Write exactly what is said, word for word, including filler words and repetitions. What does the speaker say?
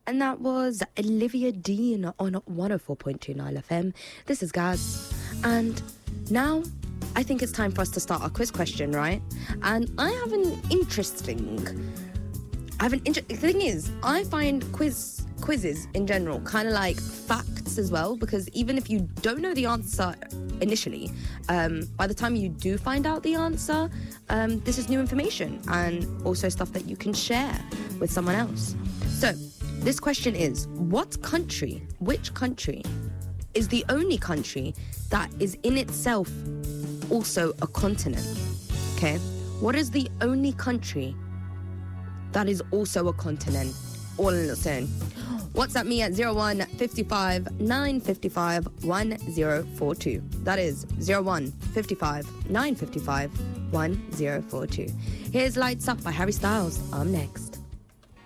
And that was Olivia Dean on one oh four point two Nile F M. This is Gaz. And now I think it's time for us to start our quiz question, right? And I have an interesting... I have an inter- The thing is, I find quiz quizzes in general kind of like facts as well, because even if you don't know the answer initially, um, by the time you do find out the answer, um, this is new information and also stuff that you can share with someone else. So, this question is, what country, which country, is the only country that is in itself also a continent? Okay? What is the only country that is also a continent? All in the same. WhatsApp me at zero one five five nine five five one zero four two. That is zero one five five nine five five one zero four two. Here's Lights Up by Harry Styles. I'm next.